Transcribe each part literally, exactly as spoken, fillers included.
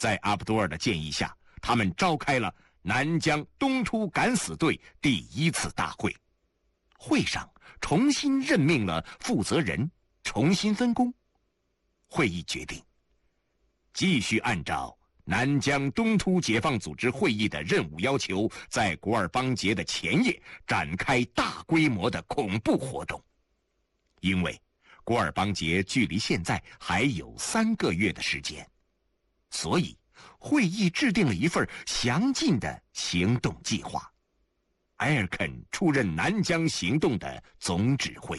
在阿卜杜尔的建议下，他们召开了南疆东突敢死队第一次大会。会上重新任命了负责人，重新分工。会议决定继续按照南疆东突解放组织会议的任务要求，在古尔邦节的前夜展开大规模的恐怖活动。因为古尔邦节距离现在还有三个月的时间，所以会议制定了一份详尽的行动计划。埃尔肯出任南疆行动的总指挥。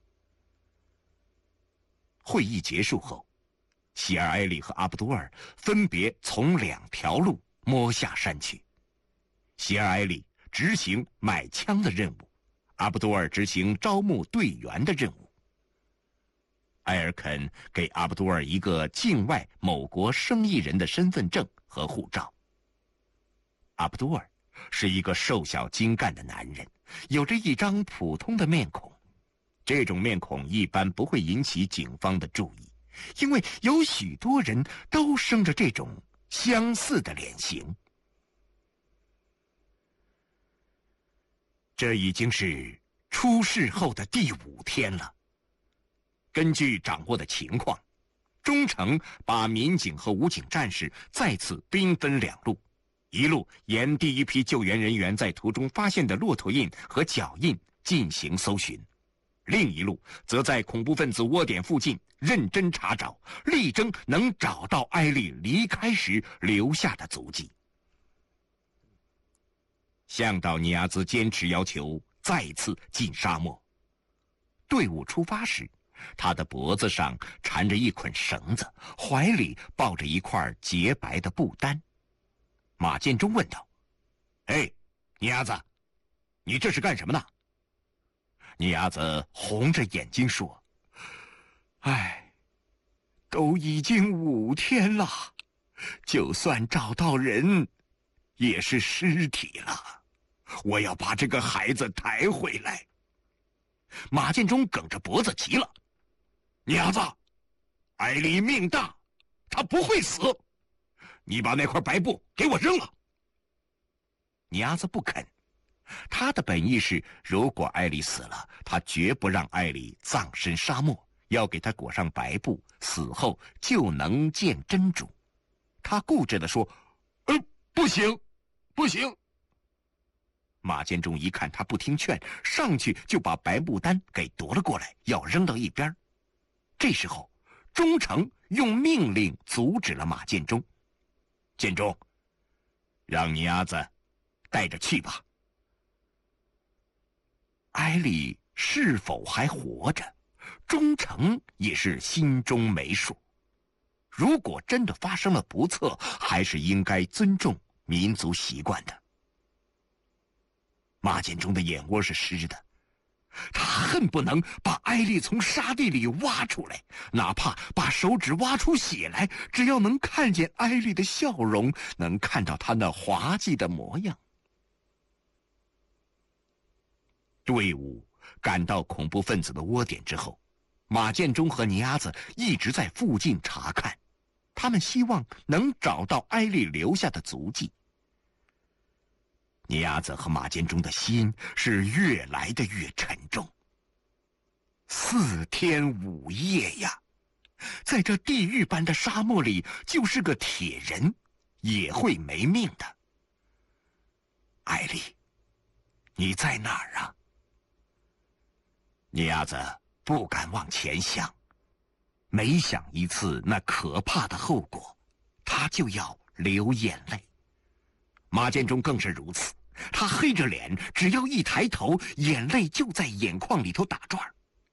会议结束后，希尔埃里和阿卜杜尔分别从两条路摸下山去。希尔埃里执行买枪的任务，阿卜杜尔执行招募队员的任务。埃尔肯给阿卜杜尔一个境外某国生意人的身份证和护照。阿卜杜尔是一个瘦小精干的男人，有着一张普通的面孔。这种面孔一般不会引起警方的注意，因为有许多人都生着这种相似的脸型。这已经是出事后的第五天了。根据掌握的情况，中城把民警和武警战士再次兵分两路，一路沿第一批救援人员在途中发现的骆驼印和脚印进行搜寻，另一路则在恐怖分子窝点附近认真查找，力争能找到埃利离开时留下的足迹。向导尼亚兹坚持要求再次进沙漠。队伍出发时，他的脖子上缠着一捆绳子，怀里抱着一块洁白的布单。马建忠问道：“哎，尼亚子，你这是干什么呢？”尼亚子红着眼睛说：“哎，都已经五天了，就算找到人，也是尸体了。我要把这个孩子抬回来。”马建忠梗着脖子急了：“尼亚子，艾丽命大，他不会死。你把那块白布给我扔了。”尼亚子不肯，他的本意是，如果艾丽死了，他绝不让艾丽葬身沙漠，要给他裹上白布，死后就能见真主。他固执地说：“呃，不行，不行。”马建忠一看他不听劝，上去就把白布单给夺了过来，要扔到一边。这时候，忠诚用命令阻止了马建忠：“建忠，让尼亚子带着去吧。”埃利是否还活着，忠诚也是心中没数。如果真的发生了不测，还是应该尊重民族习惯的。马建忠的眼窝是湿的，他恨不能把埃利从沙地里挖出来，哪怕把手指挖出血来，只要能看见埃利的笑容，能看到他那滑稽的模样。队伍赶到恐怖分子的窝点之后，马建忠和尼亚子一直在附近查看，他们希望能找到埃利留下的足迹。尼亚子和马建忠的心是越来的越沉重。四天五夜呀，在这地狱般的沙漠里，就是个铁人也会没命的。艾丽，你在哪儿啊？尼亚子不敢往前想，每想一次那可怕的后果，他就要流眼泪。马建忠更是如此，他黑着脸，只要一抬头，眼泪就在眼眶里头打转。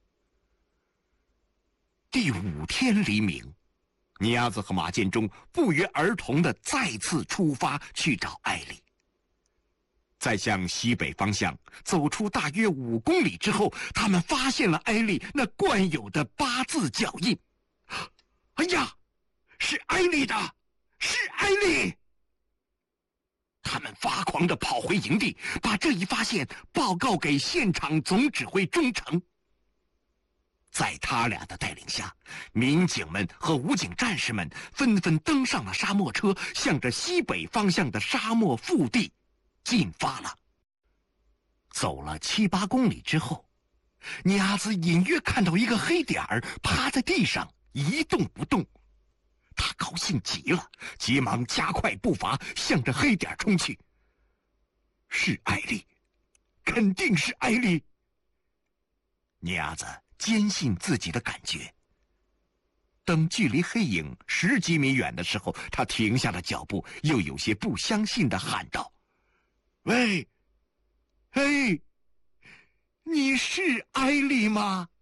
第五天黎明，尼亚子和马建忠不约而同地再次出发去找艾丽。在向西北方向走出大约五公里之后，他们发现了艾丽那惯有的八字脚印。哎呀，是艾丽的，是艾丽！他们发狂地跑回营地，把这一发现报告给现场总指挥忠诚。 在他俩的带领下，民警们和武警战士们纷纷登上了沙漠车，向着西北方向的沙漠腹地进发了。走了七八公里之后，尼阿兹隐约看到一个黑点儿趴在地上一动不动，他高兴极了，急忙加快步伐向着黑点冲去。是艾丽，肯定是艾丽。尼阿兹坚信自己的感觉。等距离黑影十几米远的时候，他停下了脚步，又有些不相信地喊道：“喂，嘿，你是艾丽吗？”